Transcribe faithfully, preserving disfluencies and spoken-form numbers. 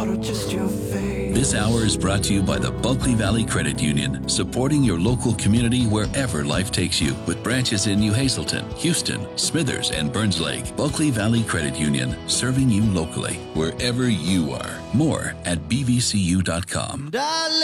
or just your face. This hour is brought to you by the Bulkley Valley Credit Union, supporting your local community wherever life takes you, with branches in New Hazelton, Houston, Smithers, and Burns Lake. Bulkley Valley Credit Union, serving you locally, wherever you are. More at b v c u dot com.